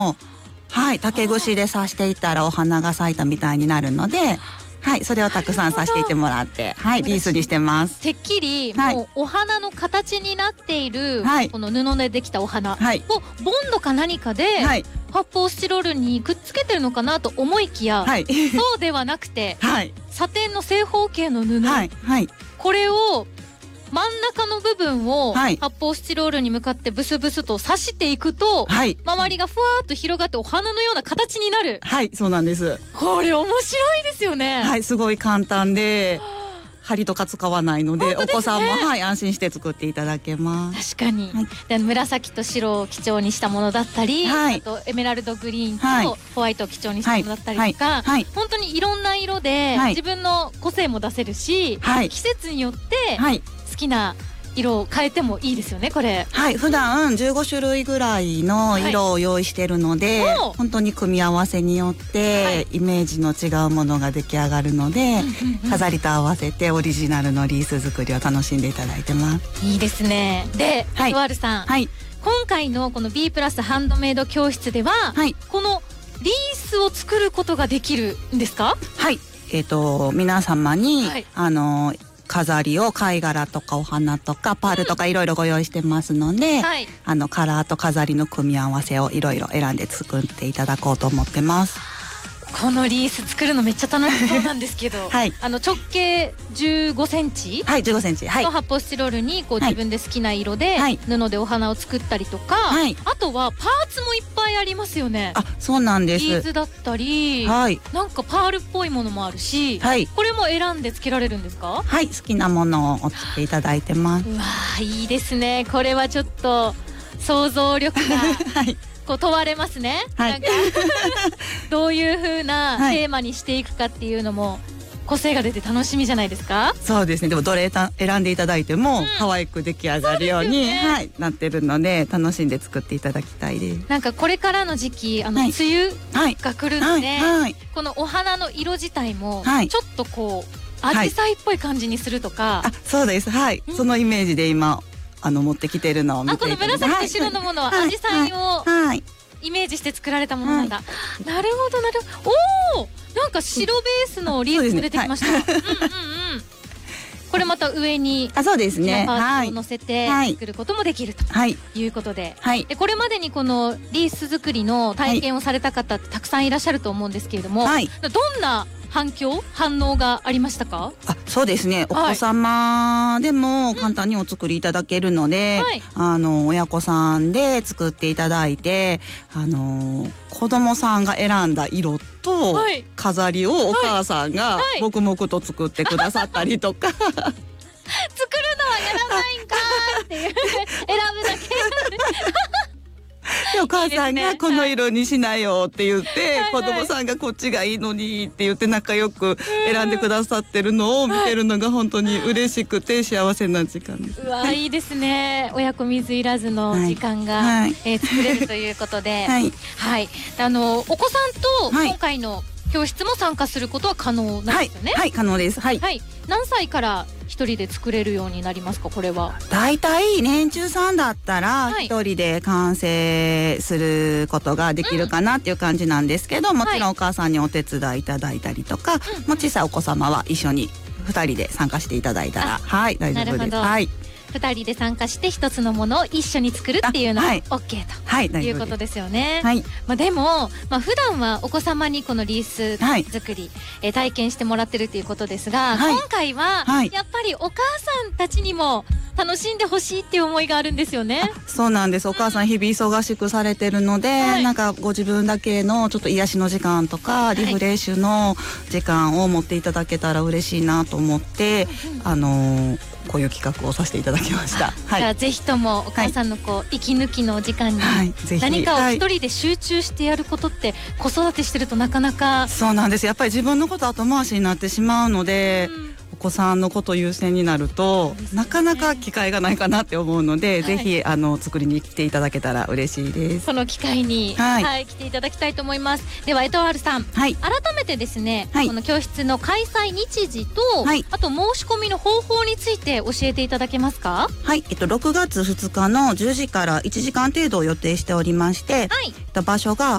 はい、竹串で刺していったらお花が咲いたみたいになるので、はい、それをたくさん刺していってもらって、はい、リースにしてます。 てっきりもうお花の形になっている、はい、この布でできたお花をボンドか何かで、はい、発泡スチロールにくっつけてるのかなと思いきや、はい、そうではなくて、はい、サテンの正方形の布、はいはい、これを真ん中の部分を発泡スチロールに向かってブスブスと刺していくと、はい、周りがふわーっと広がってお花のような形になる。 はい、そうなんです。 これ面白いですよね。 はい、すごい簡単で針とか使わないので、お子さんも、はい、安心して作っていただけます。 確かに、はい、で紫と白を基調にしたものだったり、はい、あとエメラルドグリーンとホワイトを基調にしたものだったりとか、はいはい、本当にいろんな色で自分の個性も出せるし、はい、季節によって、はい好きな色を変えてもいいですよね、これ。 はい、普段15種類ぐらいの色を用意してるので、はい、本当に組み合わせによってイメージの違うものが出来上がるので、飾りと合わせてオリジナルのリース作りを楽しんでいただいてます。 いいですね。で、とあるさん、はい、今回のこの B プラスハンドメイド教室では、はい、このリースを作ることができるんですか？ はい、皆様に、はい、飾りを貝殻とかお花とかパールとかいろいろご用意してますので、はい、カラーと飾りの組み合わせをいろいろ選んで作っていただこうと思ってます。 このリース作るのめっちゃ楽しそうなんですけど、はい、直径15センチ、 はい、15センチ、はい、 の発泡スチロールにこう自分で好きな色で布でお花を作ったりとか、はい、あとはパーツもいっぱいありますよね。 あ、そうなんです。 ビーズだったり、はい、なんかパールっぽいものもあるし、はい、これも選んで付けられるんですか？ はい、好きなものをお付けいただいてます。 うわー、いいですね。これはちょっと想像力が、はいこう問われますね、はい、なんかどういう風なテーマにしていくかっていうのも個性が出て楽しみじゃないですか？ そうですね。でもどれ選んでいただいても可愛く出来上がるように、はい、なってるので楽しんで作っていただきたいです。 なんかこれからの時期梅雨が来るので、このお花の色自体もちょっとこう紫陽花っぽい感じにするとか、 あ、そうです。はい、そのイメージで今持ってきてるのを見ていただいて、 この紫と白のものは紫陽花をイメージして作られたものなんだ、はい、なるほどなるほど。おー、なんか白ベースのリースも出てきました。これまた上にそうですね、 パーツを乗せて作ることもできるということで、でこれまでにこのリース作りの体験をされた方ってたくさんいらっしゃると思うんですけれども、はい、どんな反応がありましたか？ あ、そうですね。お子様でも簡単にお作りいただけるので、親子さんで作っていただいて、子供さんが選んだ色と飾りをお母さんが黙々と作ってくださったりとか、 作るのはやらないんかーっていう選ぶだけ。 お母さんがこの色にしなよって言って、子供さんがこっちがいいのにって言って仲良く選んでくださってるのを見てるのが本当に嬉しくて幸せな時間です。 うわ、いいですね。親子水いらずの時間が作れるということで、はい、お子さんと今回の教室も参加することは可能なんですよね？ はい、可能です。はい。 何歳から一人で作れるようになりますか？これはだいたい年中さんだったら一人で完成することができるかなっていう感じなんですけど、もちろんお母さんにお手伝いいただいたりとか、もう小さいお子様は一緒に2人で参加していただいたら、はい、大丈夫です。はい、 2人で参加して一つのものを一緒に作るっていうのは OK ということですよね。はい、でも、普段はお子様にこのリース作り、体験してもらってるっていうことですが、今回はやっぱりお母さんたちにも楽しんでほしいっていう思いがあるんですよね。 そうなんです。お母さん日々忙しくされてるので、なんかご自分だけのちょっと癒しの時間とかリフレッシュの時間を持っていただけたら嬉しいなと思って、こういう企画をさせていただきました。 じゃあぜひともお母さんの息抜きの時間に何かを一人で集中してやることって子育てしてるとなかなか。 そうなんです。やっぱり自分のこと後回しになってしまうので、お子さんのこと優先になると、なかなか機会がないかなって思うので、ぜひ作りに来ていただけたら嬉しいです。 その機会に、来ていただきたいと思います。ではエトワールさん、改めてですね、この教室の開催日時と、あと申し込みの方法について教えていただけますか？ はい、6月2日の10時から1時間程度を予定しておりまして、場所が